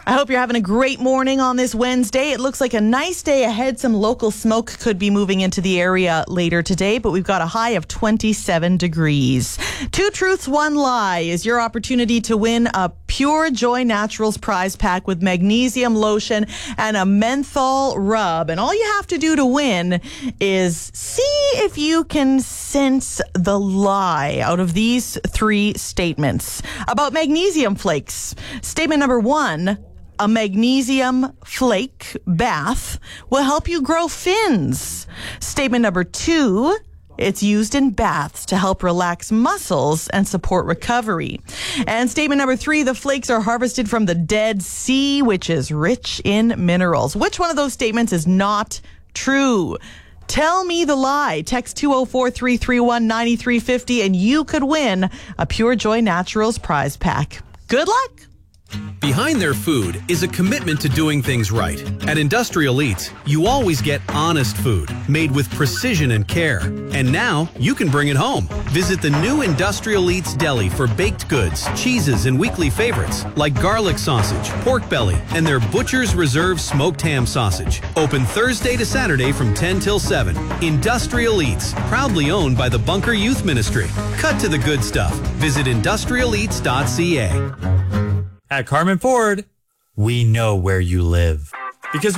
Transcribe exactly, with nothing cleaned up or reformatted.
I hope you're having a great morning on this Wednesday. It looks like a nice day ahead. Some local smoke could be moving into the area later today, but we've got a high of twenty-seven degrees. Two truths, one lie is your opportunity to win a Pure Joy Naturals prize pack with magnesium lotion and a menthol rub. And all you have to do to win is see if you can sense the lie out of these three statements about magnesium flakes. Statement number one, a magnesium flake bath will help you grow fins. Statement number two, it's used in baths to help relax muscles and support recovery. And statement number three, the flakes are harvested from the Dead Sea, which is rich in minerals. Which one of those statements is not true? Tell me the lie. Text two oh four, three three one, nine three five oh and you could win a Pure Joy Naturals prize pack. Good luck. Behind their food is a commitment to doing things right. At Industrial Eats, you always get honest food, made with precision and care. And now, you can bring it home. Visit the new Industrial Eats Deli for baked goods, cheeses, and weekly favorites, like garlic sausage, pork belly, and their Butcher's Reserve smoked ham sausage. Open Thursday to Saturday from ten till seven. Industrial Eats, proudly owned by the Bunker Youth Ministry. Cut to the good stuff. Visit industrial eats dot c a. At Carmen Ford, we know where you live. Because